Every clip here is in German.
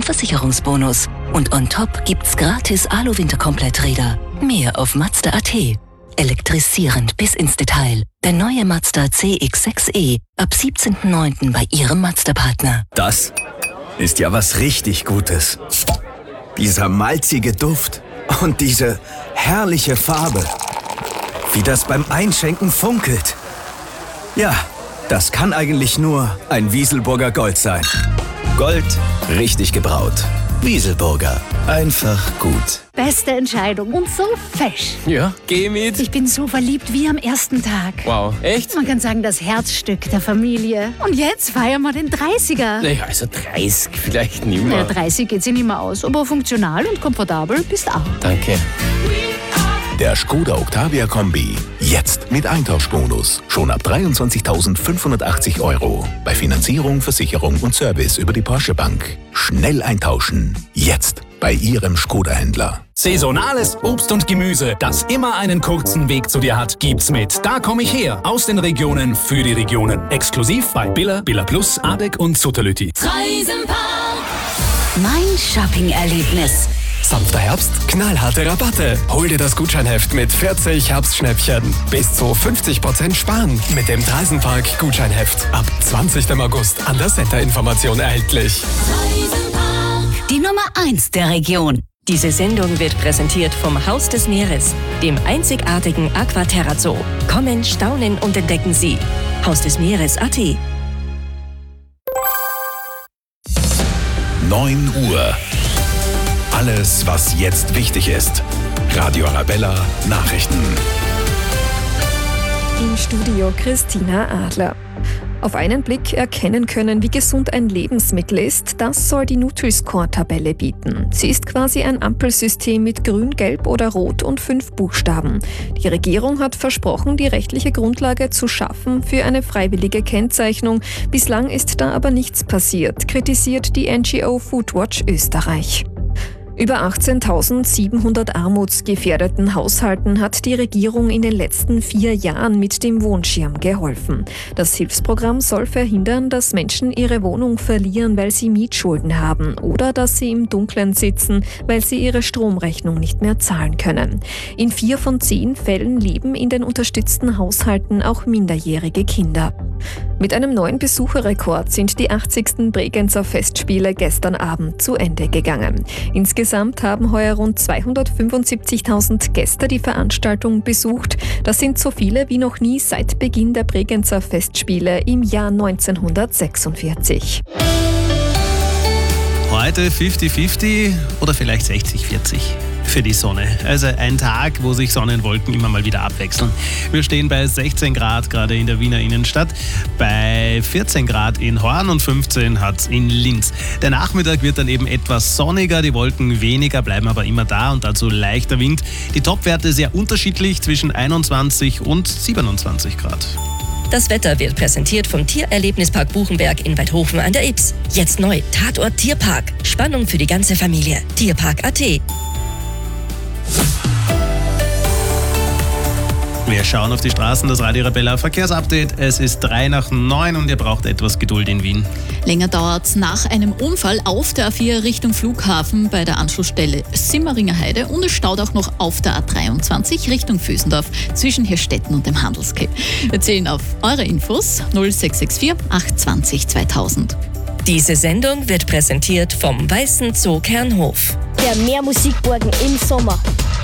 Versicherungsbonus. Und on top gibt's gratis Alu-Winterkompletträder. Mehr auf Mazda.at. Elektrisierend bis ins Detail. Der neue Mazda CX-6e ab 17.09. bei Ihrem Mazda-Partner. Das ist ja was richtig Gutes. Dieser malzige Duft und diese herrliche Farbe. Wie das beim Einschenken funkelt. Ja, das kann eigentlich nur ein Wieselburger Gold sein. Gold, richtig gebraut. Wieselburger. Einfach gut. Beste Entscheidung und so fesch. Ja, geh mit. Ich bin so verliebt wie am ersten Tag. Wow, echt? Man kann sagen, das Herzstück der Familie. Und jetzt feiern wir den 30er. Naja, also 30 vielleicht nicht mehr. Ja, 30 geht sich nicht mehr aus, aber funktional und komfortabel bist auch. Danke. Der Skoda Octavia Kombi. Jetzt mit Eintauschbonus. Schon ab 23.580 €. Bei Finanzierung, Versicherung und Service über die Porsche Bank. Schnell eintauschen. Jetzt bei Ihrem Skoda-Händler. Saisonales Obst und Gemüse, das immer einen kurzen Weg zu dir hat, gibt's mit Da komm ich her. Aus den Regionen für die Regionen. Exklusiv bei Billa, Billa Plus, Adek und Sutterlütti. Reisenpark. Mein Shopping-Erlebnis. Sanfter Herbst, knallharte Rabatte. Hol dir das Gutscheinheft mit 40 Herbstschnäppchen. Bis zu 50% sparen mit dem Reisenpark-Gutscheinheft. Ab 20. August an der Center-Information erhältlich. Die Nummer 1 der Region. Diese Sendung wird präsentiert vom Haus des Meeres, dem einzigartigen Aquaterra Zoo. Kommen, staunen und entdecken Sie. Haus des Meeres.at. 9 Uhr. Alles, was jetzt wichtig ist. Radio Arabella Nachrichten. Im Studio Christina Adler. Auf einen Blick erkennen können, wie gesund ein Lebensmittel ist, das soll die Nutri-Score-Tabelle bieten. Sie ist quasi ein Ampelsystem mit Grün, Gelb oder Rot und 5 Buchstaben. Die Regierung hat versprochen, die rechtliche Grundlage zu schaffen für eine freiwillige Kennzeichnung. Bislang ist da aber nichts passiert, kritisiert die NGO Foodwatch Österreich. Über 18.700 armutsgefährdeten Haushalten hat die Regierung in den letzten 4 Jahren mit dem Wohnschirm geholfen. Das Hilfsprogramm soll verhindern, dass Menschen ihre Wohnung verlieren, weil sie Mietschulden haben oder dass sie im Dunkeln sitzen, weil sie ihre Stromrechnung nicht mehr zahlen können. In 4 von 10 Fällen leben in den unterstützten Haushalten auch minderjährige Kinder. Mit einem neuen Besucherrekord sind die 80. Bregenzer Festspiele gestern Abend zu Ende gegangen. Insgesamt haben heuer rund 275.000 Gäste die Veranstaltung besucht. Das sind so viele wie noch nie seit Beginn der Bregenzer Festspiele im Jahr 1946. Heute 50-50 oder vielleicht 60-40 für die Sonne. Also ein Tag, wo sich Sonnenwolken immer mal wieder abwechseln. Wir stehen bei 16 Grad gerade in der Wiener Innenstadt, bei 14 Grad in Horn und 15 hat es in Linz. Der Nachmittag wird dann eben etwas sonniger, die Wolken weniger, bleiben aber immer da und dazu leichter Wind. Die Topwerte sehr unterschiedlich, zwischen 21 und 27 Grad. Das Wetter wird präsentiert vom Tiererlebnispark Buchenberg in Weidhofen an der Ybbs. Jetzt neu, Tatort Tierpark. Spannung für die ganze Familie. Tierpark.at. Wir schauen auf die Straßen, das Radio Arabella Verkehrsupdate. Es ist 8:03 und ihr braucht etwas Geduld in Wien. Länger dauert's nach einem Unfall auf der A4 Richtung Flughafen bei der Anschlussstelle Simmeringer Heide und es staut auch noch auf der A23 Richtung Vösendorf zwischen Hirstetten und dem Handelsquai. Wir zählen auf eure Infos 0664 820 2000. Diese Sendung wird präsentiert vom Weißen Zoo Kernhof. Der Meermusikburgen im Sommer.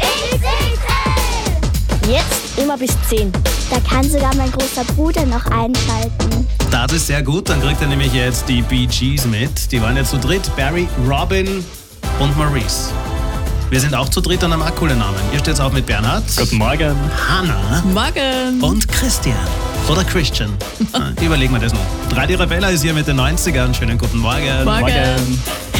Jetzt immer bis 10. Da kann sogar mein großer Bruder noch einschalten. Das ist sehr gut, dann kriegt er nämlich jetzt die Bee Gees mit. Die waren jetzt zu dritt, Barry, Robin und Maurice. Wir sind auch zu dritt und haben auch coole Namen. Ihr steht auf mit Bernhard. Guten Morgen. Hanna. Morgen. Und Christian. Oder Christian. Überlegen wir das noch. Radio Arabella ist hier mit den 90ern. Schönen guten Morgen. Morgen.